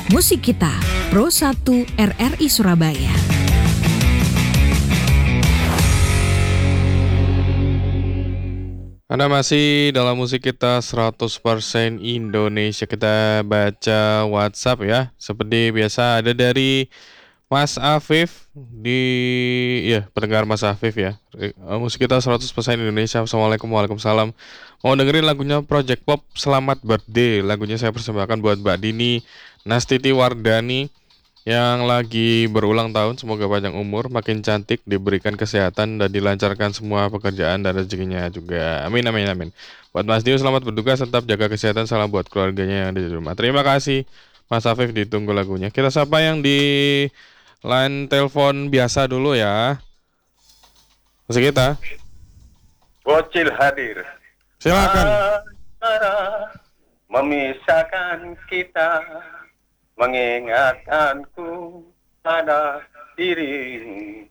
Musik Kita, Pro 1 RRI Surabaya. Anda masih dalam Musik Kita 100% Indonesia. Kita baca WhatsApp ya. Seperti biasa ada dari Mas Afif pendengar Mas Afif ya. Musik Kita 100% Indonesia. Assalamualaikum, waalaikumsalam. Mau dengerin lagunya Project Pop Selamat Birthday. Lagunya saya persembahkan buat Mbak Dini Nastiti Wardani yang lagi berulang tahun. Semoga panjang umur, makin cantik, diberikan kesehatan dan dilancarkan semua pekerjaan dan rezekinya juga. Amin, amin, amin. Buat Mas Dio, selamat bertugas, tetap jaga kesehatan. Salam buat keluarganya yang ada di rumah. Terima kasih Mas Afif, ditunggu lagunya. Kita sapa yang di line telepon biasa dulu ya. Musik Kita. Bocil hadir. Silakan. Memisahkan kita, mengingatkanku pada dirimu.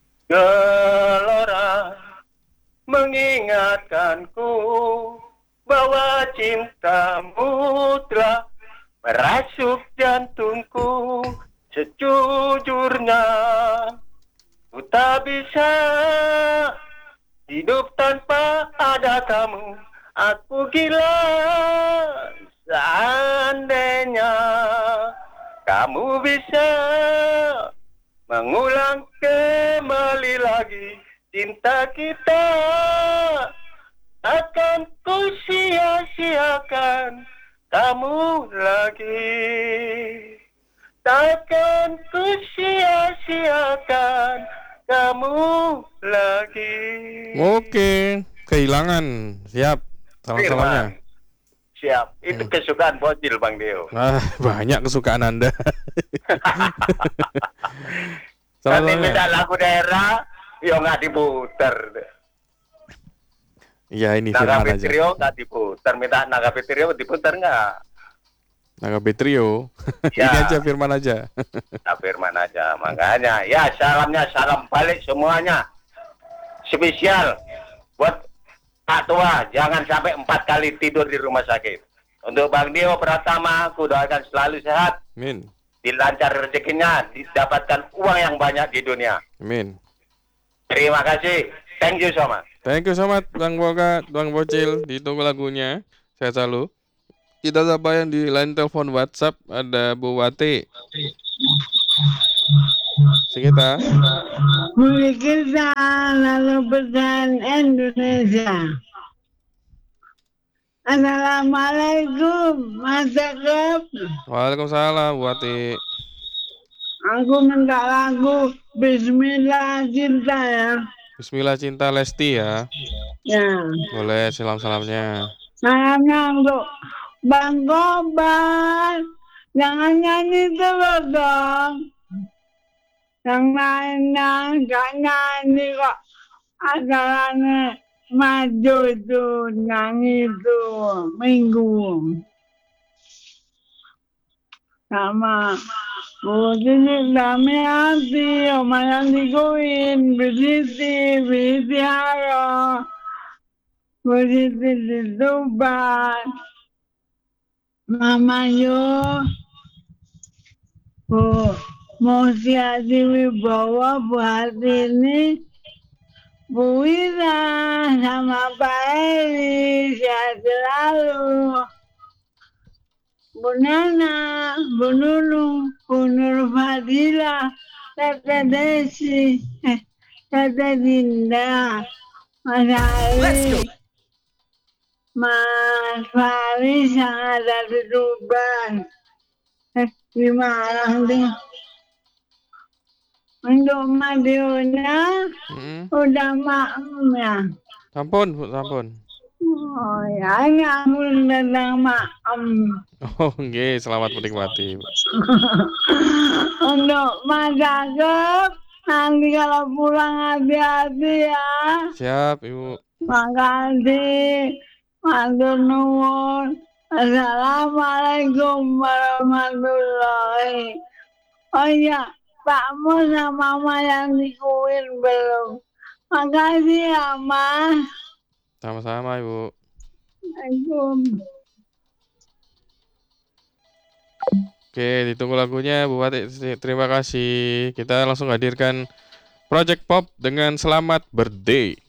Gelora mengingatkanku bahwa cintamu telah merasuk jantungku. Sejujurnya ku tak bisa hidup tanpa ada kamu. Aku gila seandainya kamu bisa mengulang kembali lagi cinta kita. Akan ku sia-siakan kamu lagi. Takkan ku sia-siakan kamu lagi. Oke, kehilangan. Siap. Salam-salamnya. Siap, itu kesukaan Bocil Bang Dio. Banyak kesukaan Anda. Nanti minta lagu daerah, yo nggak diputer. Iya, ini Naga Firman aja. Petrio nggak diputer, minta Naga Petrio diputer nggak? Naga Petrio. Ya. Ini aja Firman aja. Nah, Firman aja, makanya. Ya, salamnya, salam balik semuanya. Spesial buat Pak Tua, jangan sampai 4 kali tidur di rumah sakit. Untuk Bang Dio Pratama, aku doakan selalu sehat. Amin. Dilancar rezekinya, didapatkan uang yang banyak di dunia. Amin. Terima kasih. Thank you so much. Thank you so much Bang Boga, Bang Bocil. Ditunggu lagunya. Saya selalu. Kita sapa yang di line telepon WhatsApp, ada Bu Wati. Kita. Musik Kita lalu pesan Indonesia. Assalamualaikum Mas Cakep. Waalaikumsalam Bu Wati. Aku minta lagu Bismillah Cinta ya. Bismillah Cinta Lesti ya. Ya. Boleh salamnya. Salamnya untuk Bang Kobar. Jangan nyanyi terus dong. Yang lainnya gak nyanyi kok. Acaranya maju tuh nyanyi tuh minggu. Sama Budi Dami Hati, Omayan Dikuin, Bisiti, Bitiaro, Bisiti Dituban, Mama Yo, Bu Mosia Wibowo, Bu Hartini, Bu Wira, sama Pak Eri, sehat selalu. Bu Nana, Bu Nunung, Bu Nur Fadila, Tete Desi, Tete Dinda, Mas Ali, Mas Faris yang ada di Tuban. Gimana nih? Untuk Madionya, udah maklum ya. Sampun, Bu, sampun. Oh ya, ini aku datang maklum. Oh, nggih, selamat menikmati. Untuk Mas Cakep, nanti kalau pulang hati-hati ya. Siap, Ibu. Makasih, matur nuwun. Assalamualaikum warahmatullahi. Oh iya, Pakmu sama Mama yang dikuin belum. Makasih ya, Mas. Sama-sama, Ibu. Assalamualaikum. Oke, ditunggu lagunya Bu Wati. Terima kasih. Kita langsung hadirkan Project Pop dengan Selamat Birthday.